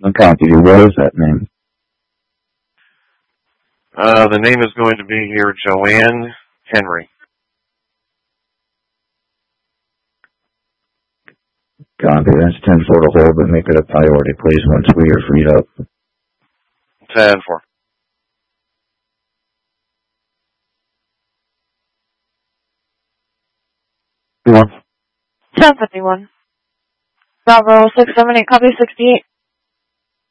No copy. What is that name? The name is going to be here Joanne Henry. Copy. That's 10-4 to hold, but make it a priority, please, once we are freed up. 10-4. One. 1051. Bravo 678, copy 68.